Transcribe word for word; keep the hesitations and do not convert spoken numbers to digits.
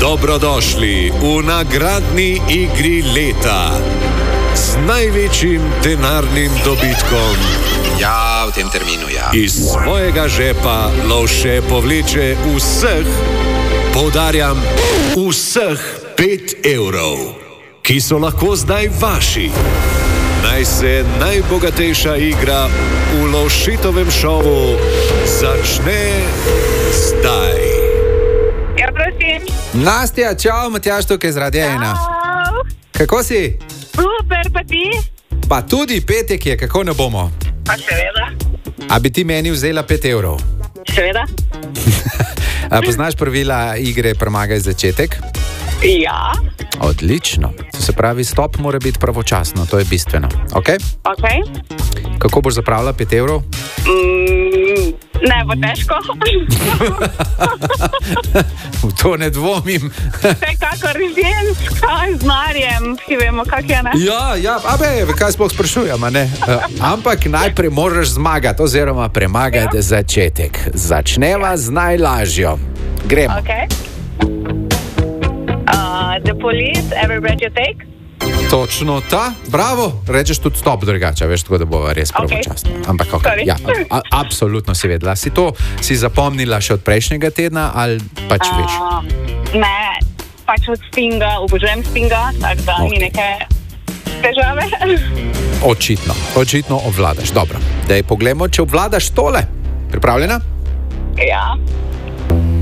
Dobrodošli v nagradni igri leta z največjim denarnim dobitkom. Ja, v tem terminu, ja. Iz svojega žepa Lovše povleče vseh, poudarjam, vseh pet evrov, ki so lahko zdaj vaši. Naj se najbogatejša igra v Lovšitovem šovu začne zdaj. Ja, prosim. Nastja, čau, Matjaž tukaj z Radia ena. Kako si? Super, pa ti? Pa tudi petek je, kako ne bomo? Pa seveda. A bi ti meni vzela pet evrov? Seveda. A poznaš pravila igre Premagaj začetek? Ja. Odlično. To se pravi, stop mora biti pravočasno, to je bistveno. Ok? Ok. Kako boš zapravila pet evrov? Mm, ne bo težko. V to ne dvomim. Vsekakor ženska z Marjem, ki vemo, kak je, ne? Ja, ja, abe, kaj sploh sprašujem, a ne? Uh, ampak najprej moraš zmagati, oziroma premagati ja. začetek. Začneva z najlažjo. Gremo. Ok. Uh, the police, every breath you take. Točno ta, bravo, rečeš tudi stop drugače, veš, tako da bo res pravočasno. Okay. Ampak ok, Sorry. ja, a, absolutno si vedela. Si to si zapomnila še od prejšnjega tedna ali pač Uh, veš? ne, pač od Stinga, obožujem Stinga, tako da Ok. ni neke težave. Očitno, očitno obvladaš. Dobro, daj poglejmo, če obvladaš tole. Pripravljena? Ja.